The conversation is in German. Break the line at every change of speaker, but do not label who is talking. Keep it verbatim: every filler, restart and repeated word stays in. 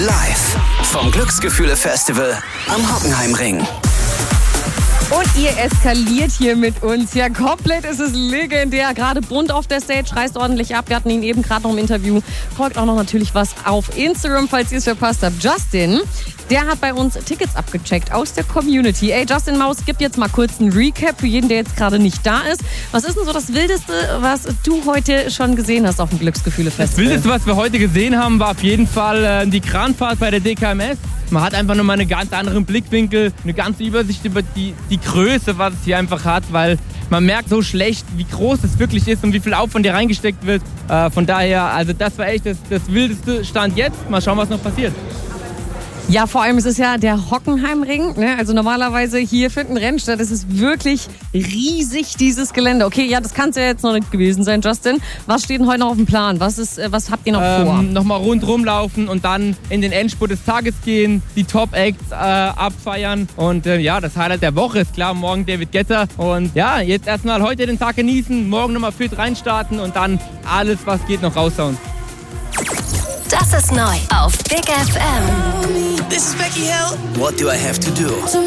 Live vom Glücksgefühle-Festival am Hockenheimring.
Und ihr eskaliert hier mit uns. Ja, komplett ist es legendär. Gerade bunt auf der Stage, reißt ordentlich ab. Wir hatten ihn eben gerade noch im Interview. Folgt auch noch natürlich was auf Instagram, falls ihr es verpasst habt. Justin, der hat bei uns Tickets abgecheckt aus der Community. Ey, Justin Maus, gib jetzt mal kurz einen Recap für jeden, der jetzt gerade nicht da ist. Was ist denn so das Wildeste, was du heute schon gesehen hast auf dem Glücksgefühle-Festival?
Das Wildeste, was wir heute gesehen haben, war auf jeden Fall äh, die Kranfahrt bei der D K M S. Man hat einfach nochmal einen ganz anderen Blickwinkel, eine ganze Übersicht über die, die Größe, was es hier einfach hat, weil man merkt so schlecht, wie groß es wirklich ist und wie viel Aufwand hier reingesteckt wird. Äh, von daher, also das war echt das, das wildeste Stand jetzt. Mal schauen, was noch passiert.
Ja, vor allem, es ist ja der Hockenheimring, ne? Also normalerweise hier finden Rennen statt. Es ist wirklich riesig, dieses Gelände. Okay, ja, das kann es ja jetzt noch nicht gewesen sein, Justin. Was steht denn heute noch auf dem Plan? Was, ist, was habt ihr noch
ähm,
vor?
Nochmal rundrum laufen und dann in den Endspurt des Tages gehen, die Top-Acts äh, abfeiern. Und äh, ja, das Highlight der Woche ist klar, morgen David Guetta. Und ja, jetzt erstmal heute den Tag genießen, morgen nochmal fit reinstarten und dann alles, was geht, noch raushauen.
Das ist neu auf Big F M.
This is Becky Hill. What do I have to do?